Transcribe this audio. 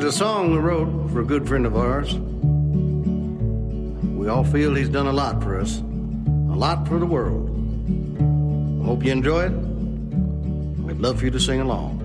a song we wrote for a good friend of ours. We all feel he's done a lot for us, a lot for the world. I hope you enjoy it. We'd love for you to sing along.